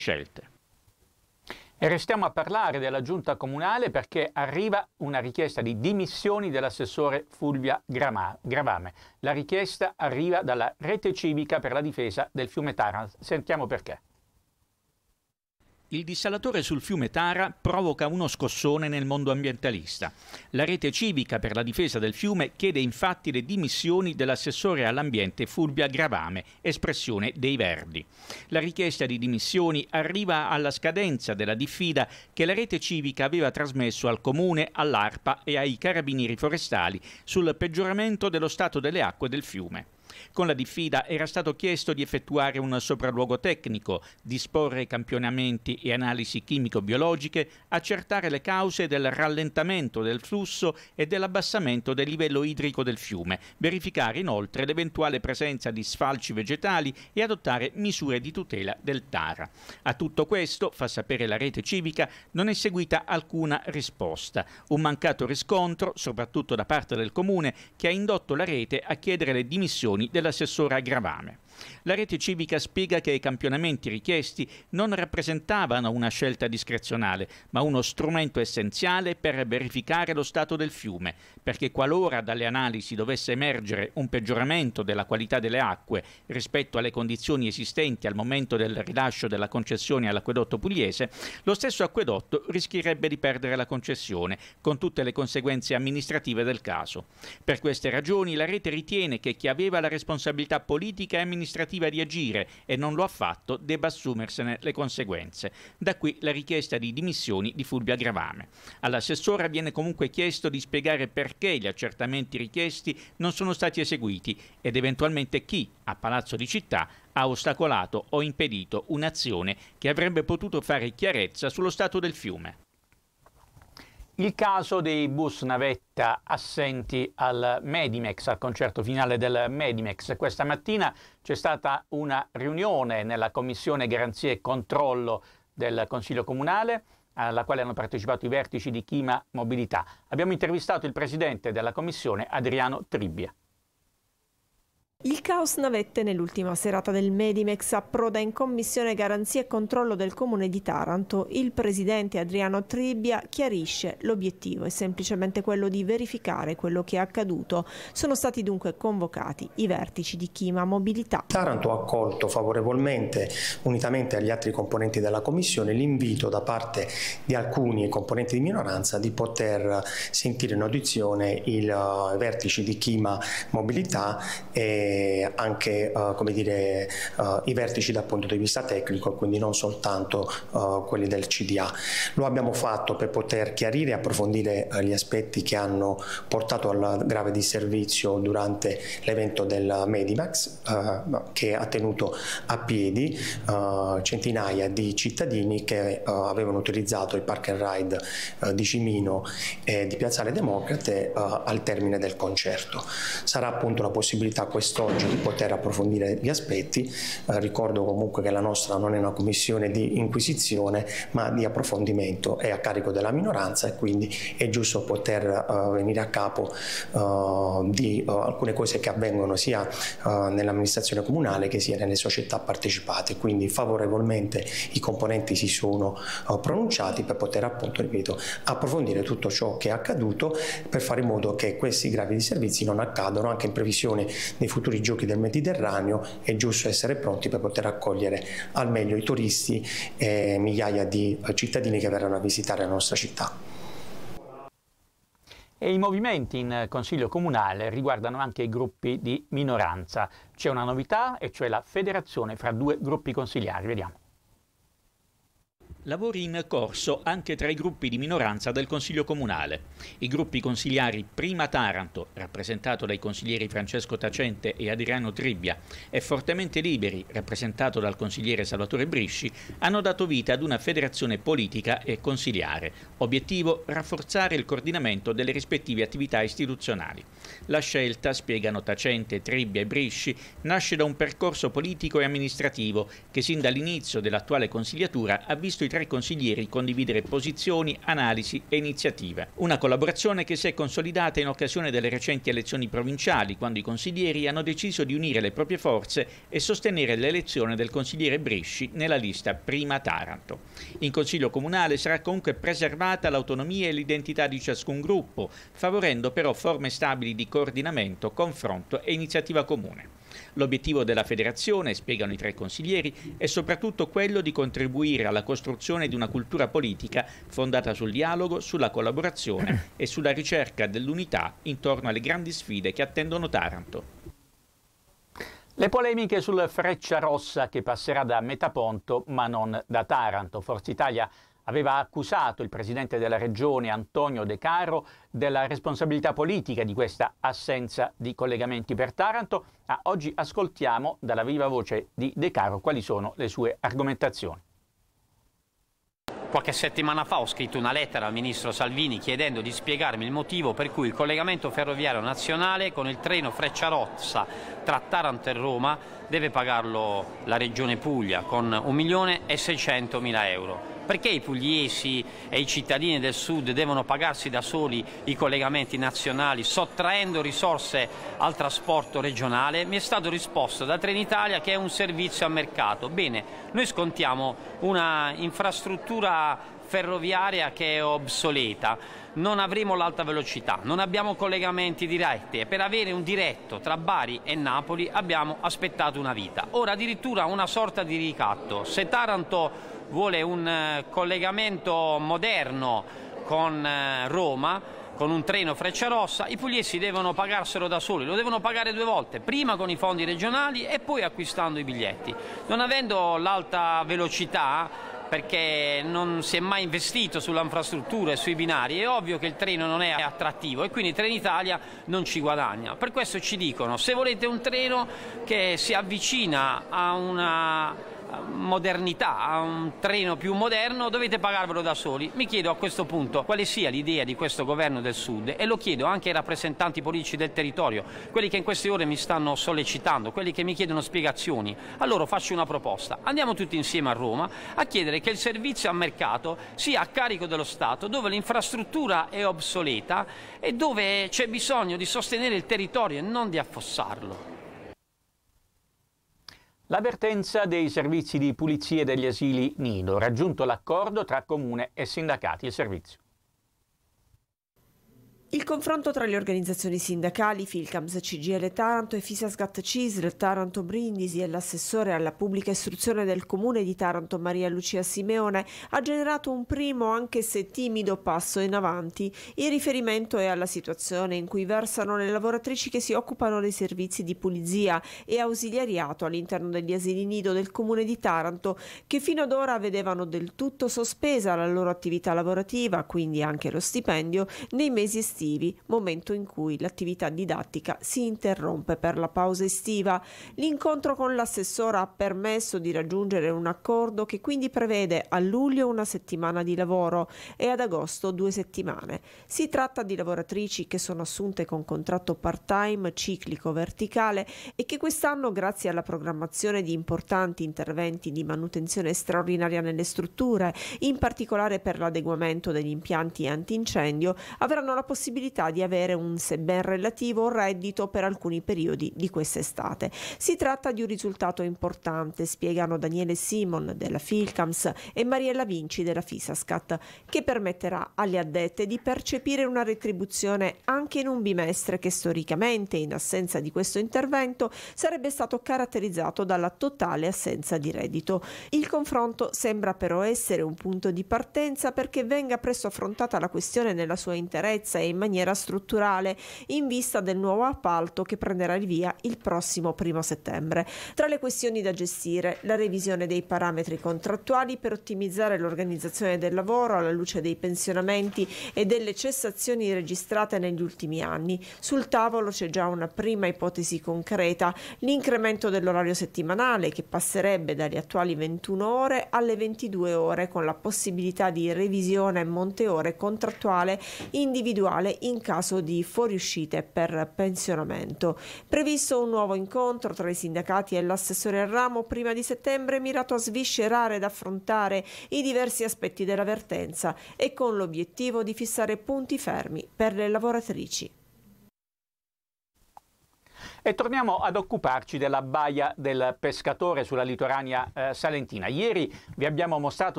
scelte. E restiamo a parlare della giunta comunale perché arriva una richiesta di dimissioni dell'assessore Fulvia Gravame. La richiesta arriva dalla Rete Civica per la difesa del fiume Taranto. Sentiamo perché. Il dissalatore sul fiume Tara provoca uno scossone nel mondo ambientalista. La Rete Civica per la difesa del fiume chiede infatti le dimissioni dell'assessore all'ambiente Fulvia Gravame, espressione dei Verdi. La richiesta di dimissioni arriva alla scadenza della diffida che la Rete Civica aveva trasmesso al Comune, all'ARPA e ai Carabinieri forestali sul peggioramento dello stato delle acque del fiume. Con la diffida era stato chiesto di effettuare un sopralluogo tecnico, disporre campionamenti e analisi chimico-biologiche, accertare le cause del rallentamento del flusso e dell'abbassamento del livello idrico del fiume, verificare inoltre l'eventuale presenza di sfalci vegetali e adottare misure di tutela del Tara. A tutto questo, fa sapere la Rete Civica, non è seguita alcuna risposta. Un mancato riscontro, soprattutto da parte del Comune, che ha indotto la Rete a chiedere le dimissioni dell'assessore Gravame. La Rete Civica spiega che i campionamenti richiesti non rappresentavano una scelta discrezionale, ma uno strumento essenziale per verificare lo stato del fiume, perché qualora dalle analisi dovesse emergere un peggioramento della qualità delle acque rispetto alle condizioni esistenti al momento del rilascio della concessione all'acquedotto pugliese, lo stesso acquedotto rischierebbe di perdere la concessione, con tutte le conseguenze amministrative del caso. Per queste ragioni la Rete ritiene che chi aveva la responsabilità politica e amministrativa di agire e non lo ha fatto debba assumersene le conseguenze. Da qui la richiesta di dimissioni di Fulvia Gravame. All'assessora viene comunque chiesto di spiegare perché gli accertamenti richiesti non sono stati eseguiti ed eventualmente chi, a Palazzo di Città, ha ostacolato o impedito un'azione che avrebbe potuto fare chiarezza sullo stato del fiume. Il caso dei bus navetta assenti al Medimex, al concerto finale del Medimex. Questa mattina c'è stata una riunione nella Commissione Garanzie e Controllo del Consiglio Comunale, alla quale hanno partecipato i vertici di Chima Mobilità. Abbiamo intervistato il presidente della Commissione, Adriano Tribbia. Il caos navette nell'ultima serata del Medimex approda in Commissione Garanzia e Controllo del Comune di Taranto. Il presidente Adriano Tribbia chiarisce l'obiettivo è semplicemente quello di verificare quello che è accaduto. Sono stati dunque convocati i vertici di Chima Mobilità. Taranto ha accolto favorevolmente, unitamente agli altri componenti della Commissione, l'invito da parte di alcuni componenti di minoranza di poter sentire in audizione i vertici di Chima Mobilità e anche i vertici dal punto di vista tecnico, quindi non soltanto quelli del CDA. Lo abbiamo fatto per poter chiarire e approfondire gli aspetti che hanno portato al grave disservizio durante l'evento del Medimax, che ha tenuto a piedi centinaia di cittadini che avevano utilizzato il park and ride di Cimino e di Piazzale Democrate al termine del concerto. Sarà appunto la possibilità quest'oggi di poter approfondire gli aspetti. Ricordo comunque che la nostra non è una commissione di inquisizione ma di approfondimento, è a carico della minoranza e quindi è giusto poter venire a capo di alcune cose che avvengono sia nell'amministrazione comunale che sia nelle società partecipate. Quindi favorevolmente i componenti si sono pronunciati per poter appunto, ripeto, approfondire tutto ciò che è accaduto per fare in modo che questi gravi disservizi non accadano anche in previsione dei futuri giochi del Mediterraneo. È giusto essere pronti per poter accogliere al meglio i turisti e migliaia di cittadini che verranno a visitare la nostra città. E i movimenti in Consiglio Comunale riguardano anche i gruppi di minoranza. C'è una novità e cioè la federazione fra due gruppi consigliari. Vediamo. Lavori in corso anche tra i gruppi di minoranza del Consiglio Comunale. I gruppi consigliari Prima Taranto, rappresentato dai consiglieri Francesco Tacente e Adriano Tribbia, e Fortemente Liberi, rappresentato dal consigliere Salvatore Brisci, hanno dato vita ad una federazione politica e consiliare. Obiettivo: rafforzare il coordinamento delle rispettive attività istituzionali. La scelta, spiegano Tacente, Tribbia e Brisci, nasce da un percorso politico e amministrativo che sin dall'inizio dell'attuale consigliatura ha visto i 3 consiglieri condividere posizioni, analisi e iniziative. Una collaborazione che si è consolidata in occasione delle recenti elezioni provinciali, quando i consiglieri hanno deciso di unire le proprie forze e sostenere l'elezione del consigliere Bresci nella lista Prima Taranto. In Consiglio Comunale sarà comunque preservata l'autonomia e l'identità di ciascun gruppo, favorendo però forme stabili di coordinamento, confronto e iniziativa comune. L'obiettivo della federazione, spiegano i 3 consiglieri, è soprattutto quello di contribuire alla costruzione di una cultura politica fondata sul dialogo, sulla collaborazione e sulla ricerca dell'unità intorno alle grandi sfide che attendono Taranto. Le polemiche sul Frecciarossa che passerà da Metaponto ma non da Taranto. Forza Italia aveva accusato il presidente della regione Antonio De Caro della responsabilità politica di questa assenza di collegamenti per Taranto. Oggi ascoltiamo dalla viva voce di De Caro quali sono le sue argomentazioni. Qualche settimana fa ho scritto una lettera al ministro Salvini chiedendo di spiegarmi il motivo per cui il collegamento ferroviario nazionale con il treno Frecciarossa tra Taranto e Roma deve pagarlo la regione Puglia con 1.600.000 euro. Perché i pugliesi e i cittadini del sud devono pagarsi da soli i collegamenti nazionali sottraendo risorse al trasporto regionale? Mi è stato risposto da Trenitalia che è un servizio a mercato. Bene, noi scontiamo una infrastruttura ferroviaria che è obsoleta, non avremo l'alta velocità, non abbiamo collegamenti diretti e per avere un diretto tra Bari e Napoli abbiamo aspettato una vita. Ora addirittura una sorta di ricatto. Se Taranto vuole un collegamento moderno con Roma, con un treno Frecciarossa, i pugliesi devono pagarselo da soli, lo devono pagare 2 volte, prima con i fondi regionali e poi acquistando i biglietti. Non avendo l'alta velocità, perché non si è mai investito sulla infrastruttura e sui binari, è ovvio che il treno non è attrattivo e quindi Trenitalia non ci guadagna. Per questo ci dicono: se volete un treno che si avvicina a una modernità, a un treno più moderno, dovete pagarvelo da soli. Mi chiedo a questo punto quale sia l'idea di questo governo del Sud e lo chiedo anche ai rappresentanti politici del territorio, quelli che in queste ore mi stanno sollecitando, quelli che mi chiedono spiegazioni. A loro faccio una proposta: andiamo tutti insieme a Roma a chiedere che il servizio a mercato sia a carico dello Stato, dove l'infrastruttura è obsoleta e dove c'è bisogno di sostenere il territorio e non di affossarlo. L'avvertenza dei servizi di pulizia degli asili nido, raggiunto l'accordo tra comune e sindacati e servizio. Il confronto tra le organizzazioni sindacali, Filcams, CGIL Taranto e Fisascat CISL, Taranto Brindisi e l'assessore alla pubblica istruzione del comune di Taranto Maria Lucia Simeone ha generato un primo, anche se timido, passo in avanti. Il riferimento è alla situazione in cui versano le lavoratrici che si occupano dei servizi di pulizia e ausiliariato all'interno degli asili nido del comune di Taranto, che fino ad ora vedevano del tutto sospesa la loro attività lavorativa, quindi anche lo stipendio, nei mesi estivi, momento in cui l'attività didattica si interrompe per la pausa estiva. L'incontro con l'assessora ha permesso di raggiungere un accordo che quindi prevede a luglio 1 settimana di lavoro e ad agosto 2 settimane. Si tratta di lavoratrici che sono assunte con contratto part-time, ciclico, verticale e che quest'anno, grazie alla programmazione di importanti interventi di manutenzione straordinaria nelle strutture, in particolare per l'adeguamento degli impianti antincendio, avranno la possibilità di avere un, sebbene relativo, reddito per alcuni periodi di quest'estate. Si tratta di un risultato importante, spiegano Daniele Simon della Filcams e Mariella Vinci della Fisascat, che permetterà alle addette di percepire una retribuzione anche in un bimestre che storicamente, in assenza di questo intervento, sarebbe stato caratterizzato dalla totale assenza di reddito. Il confronto sembra però essere un punto di partenza perché venga presto affrontata la questione nella sua interezza e in maniera strutturale, in vista del nuovo appalto che prenderà il via il prossimo 1 settembre. Tra le questioni da gestire, la revisione dei parametri contrattuali per ottimizzare l'organizzazione del lavoro alla luce dei pensionamenti e delle cessazioni registrate negli ultimi anni. Sul tavolo c'è già una prima ipotesi concreta: l'incremento dell'orario settimanale, che passerebbe dalle attuali 21 ore alle 22 ore, con la possibilità di revisione monte ore contrattuale individuale pensione in caso di fuoriuscite per pensionamento. Previsto un nuovo incontro tra i sindacati e l'assessore al ramo prima di settembre, mirato a sviscerare ed affrontare i diversi aspetti della vertenza e con l'obiettivo di fissare punti fermi per le lavoratrici. E torniamo ad occuparci della baia del Pescatore sulla litoranea salentina. Ieri vi abbiamo mostrato